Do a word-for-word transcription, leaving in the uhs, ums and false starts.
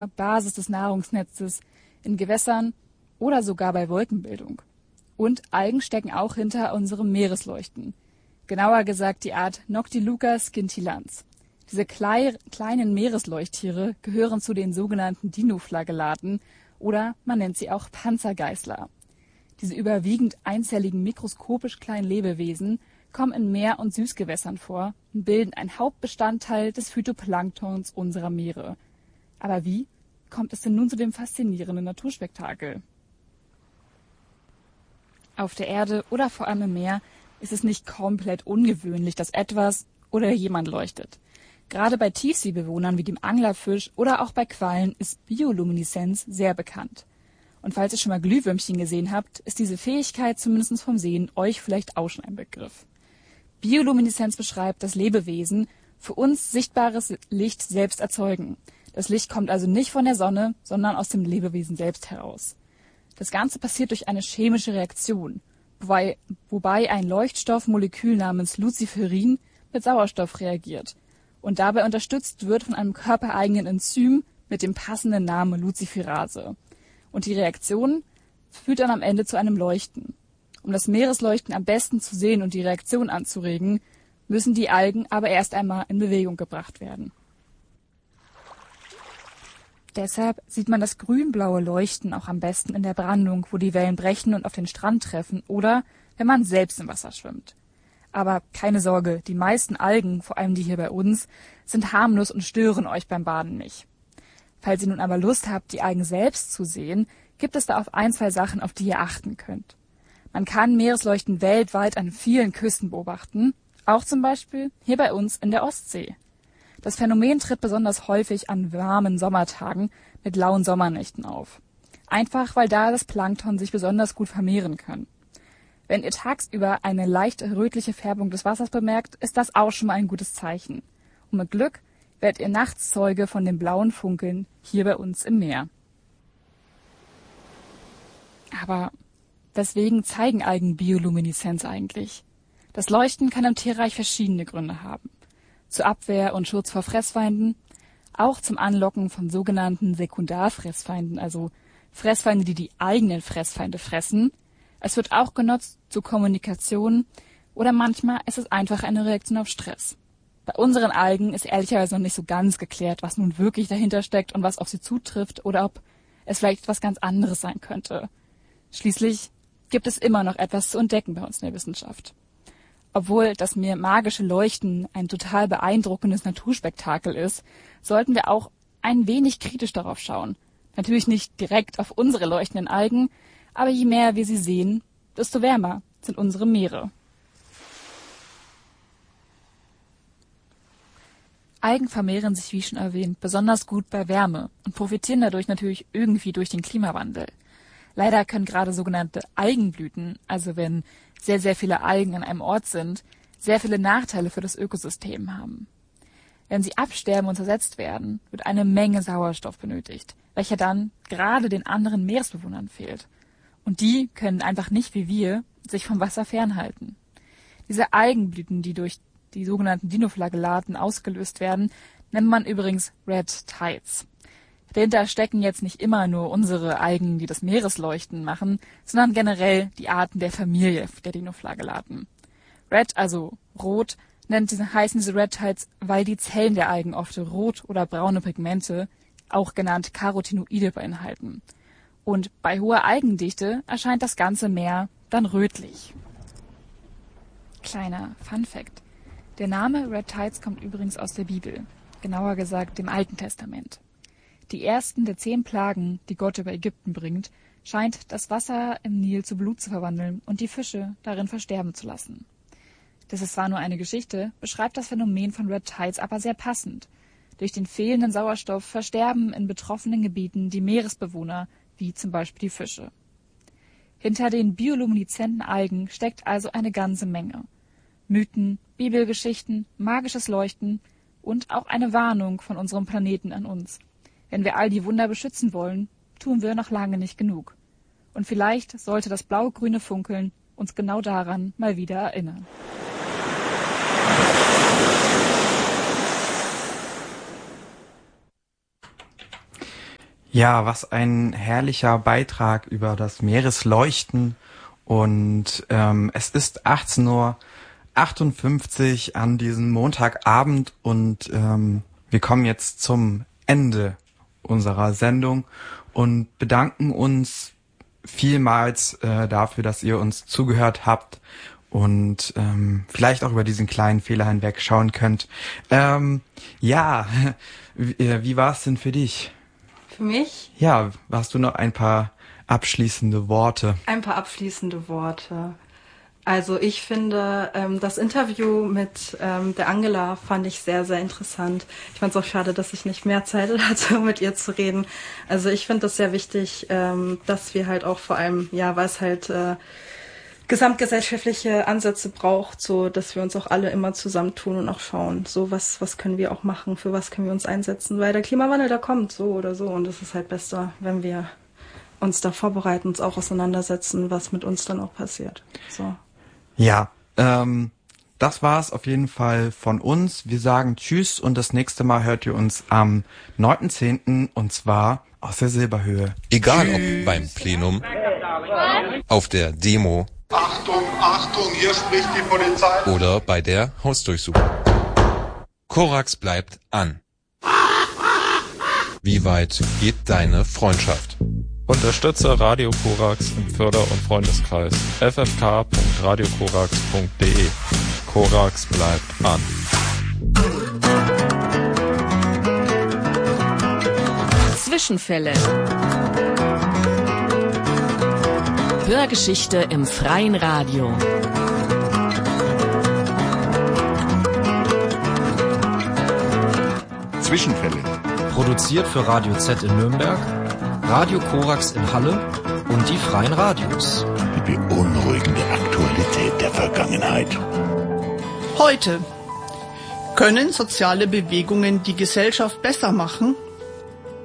Basis des Nahrungsnetzes, in Gewässern oder sogar bei Wolkenbildung. Und Algen stecken auch hinter unserem Meeresleuchten. Genauer gesagt die Art Noctiluca scintillans. Diese klei kleinen Meeresleuchttiere gehören zu den sogenannten Dinoflagellaten oder man nennt sie auch Panzergeißler. Diese überwiegend einzelligen mikroskopisch kleinen Lebewesen kommen in Meer- und Süßgewässern vor und bilden einen Hauptbestandteil des Phytoplanktons unserer Meere. Aber wie kommt es denn nun zu dem faszinierenden Naturspektakel? Auf der Erde oder vor allem im Meer ist es nicht komplett ungewöhnlich, dass etwas oder jemand leuchtet. Gerade bei Tiefseebewohnern wie dem Anglerfisch oder auch bei Quallen ist Biolumineszenz sehr bekannt. Und falls ihr schon mal Glühwürmchen gesehen habt, ist diese Fähigkeit zumindest vom Sehen euch vielleicht auch schon ein Begriff. Biolumineszenz beschreibt, dass Lebewesen für uns sichtbares Licht selbst erzeugen. Das Licht kommt also nicht von der Sonne, sondern aus dem Lebewesen selbst heraus. Das Ganze passiert durch eine chemische Reaktion, wobei, wobei ein Leuchtstoffmolekül namens Luciferin mit Sauerstoff reagiert und dabei unterstützt wird von einem körpereigenen Enzym mit dem passenden Namen Luciferase. Und die Reaktion führt dann am Ende zu einem Leuchten. Um das Meeresleuchten am besten zu sehen und die Reaktion anzuregen, müssen die Algen aber erst einmal in Bewegung gebracht werden. Deshalb sieht man das grün-blaue Leuchten auch am besten in der Brandung, wo die Wellen brechen und auf den Strand treffen oder wenn man selbst im Wasser schwimmt. Aber keine Sorge, die meisten Algen, vor allem die hier bei uns, sind harmlos und stören euch beim Baden nicht. Falls ihr nun aber Lust habt, die Algen selbst zu sehen, gibt es da auf ein, zwei Sachen, auf die ihr achten könnt. Man kann Meeresleuchten weltweit an vielen Küsten beobachten, auch zum Beispiel hier bei uns in der Ostsee. Das Phänomen tritt besonders häufig an warmen Sommertagen mit lauen Sommernächten auf. Einfach, weil da das Plankton sich besonders gut vermehren kann. Wenn ihr tagsüber eine leicht rötliche Färbung des Wassers bemerkt, ist das auch schon mal ein gutes Zeichen. Und mit Glück werdet ihr nachts Zeuge von den blauen Funkeln hier bei uns im Meer. Aber weswegen zeigen Algen Biolumineszenz eigentlich? Das Leuchten kann im Tierreich verschiedene Gründe haben. Zur Abwehr und Schutz vor Fressfeinden, auch zum Anlocken von sogenannten Sekundarfressfeinden, also Fressfeinde, die die eigenen Fressfeinde fressen. Es wird auch genutzt zur Kommunikation oder manchmal ist es einfach eine Reaktion auf Stress. Bei unseren Algen ist ehrlicherweise noch nicht so ganz geklärt, was nun wirklich dahinter steckt und was auf sie zutrifft oder ob es vielleicht etwas ganz anderes sein könnte. Schließlich gibt es immer noch etwas zu entdecken bei uns in der Wissenschaft. Obwohl das mir magische Leuchten ein total beeindruckendes Naturspektakel ist, sollten wir auch ein wenig kritisch darauf schauen. Natürlich nicht direkt auf unsere leuchtenden Algen, aber je mehr wir sie sehen, desto wärmer sind unsere Meere. Algen vermehren sich, wie schon erwähnt, besonders gut bei Wärme und profitieren dadurch natürlich irgendwie durch den Klimawandel. Leider können gerade sogenannte Algenblüten, also wenn sehr, sehr viele Algen an einem Ort sind, sehr viele Nachteile für das Ökosystem haben. Wenn sie absterben und zersetzt werden, wird eine Menge Sauerstoff benötigt, welcher dann gerade den anderen Meeresbewohnern fehlt. Und die können einfach nicht wie wir sich vom Wasser fernhalten. Diese Algenblüten, die durch die sogenannten Dinoflagellaten ausgelöst werden, nennt man übrigens Red Tides. Dahinter stecken jetzt nicht immer nur unsere Algen, die das Meeresleuchten machen, sondern generell die Arten der Familie der Dinoflagellaten. Red, also rot, nennt diese, heißen diese Red Tides, weil die Zellen der Algen oft rot oder braune Pigmente, auch genannt Carotinoide, beinhalten. Und bei hoher Algendichte erscheint das ganze Meer dann rötlich. Kleiner Fun Fact: Der Name Red Tides kommt übrigens aus der Bibel, genauer gesagt dem Alten Testament. Die ersten der zehn Plagen, die Gott über Ägypten bringt, scheint das Wasser im Nil zu Blut zu verwandeln und die Fische darin versterben zu lassen. Das ist zwar nur eine Geschichte, beschreibt das Phänomen von Red Tides aber sehr passend. Durch den fehlenden Sauerstoff versterben in betroffenen Gebieten die Meeresbewohner, wie zum Beispiel die Fische. Hinter den biolumineszenten Algen steckt also eine ganze Menge. Mythen, Bibelgeschichten, magisches Leuchten und auch eine Warnung von unserem Planeten an uns. Wenn wir all die Wunder beschützen wollen, tun wir noch lange nicht genug. Und vielleicht sollte das blau-grüne Funkeln uns genau daran mal wieder erinnern. Ja, was ein herrlicher Beitrag über das Meeresleuchten. Und ähm, es ist achtzehn Uhr achtundfünfzig an diesem Montagabend und ähm, wir kommen jetzt zum Ende unserer Sendung und bedanken uns vielmals äh, dafür, dass ihr uns zugehört habt und ähm, vielleicht auch über diesen kleinen Fehler hinweg schauen könnt. Ähm, ja, wie, wie war es denn für dich? Für mich? Ja, hast du noch ein paar abschließende Worte? Ein paar abschließende Worte. Also ich finde, ähm, das Interview mit ähm, der Angela fand ich sehr, sehr interessant. Ich fand es auch schade, dass ich nicht mehr Zeit hatte, um mit ihr zu reden. Also ich finde das sehr wichtig, ähm, dass wir halt auch vor allem, ja, weil es halt äh, gesamtgesellschaftliche Ansätze braucht, so dass wir uns auch alle immer zusammentun und auch schauen, so was was können wir auch machen, für was können wir uns einsetzen, weil der Klimawandel, der kommt so oder so und es ist halt besser, wenn wir uns da vorbereiten, uns auch auseinandersetzen, was mit uns dann auch passiert. So. Ja, ähm, das war's auf jeden Fall von uns. Wir sagen Tschüss und das nächste Mal hört ihr uns am neunten zehnten und zwar aus der Silberhöhe. Egal ob beim Plenum, auf der Demo, Achtung, Achtung, hier spricht die Polizei. Oder bei der Hausdurchsuchung. Korax bleibt an. Wie weit geht deine Freundschaft? Unterstütze Radio Korax im Förder- und Freundeskreis f f k punkt radio korax punkt d e. Korax bleibt an. Zwischenfälle. Hörgeschichte im freien Radio. Zwischenfälle. Produziert für Radio Z in Nürnberg, Radio Korax in Halle und die Freien Radios. Die beunruhigende Aktualität der Vergangenheit. Heute. Können soziale Bewegungen die Gesellschaft besser machen?